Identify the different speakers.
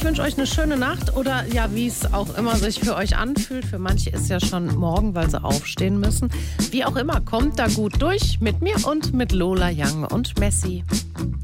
Speaker 1: ich wünsche euch eine schöne Nacht oder ja, wie es auch immer sich für euch anfühlt. Für manche ist ja schon morgen, weil sie aufstehen müssen. Wie auch immer, kommt da gut durch mit mir und mit Lola Young und Messi.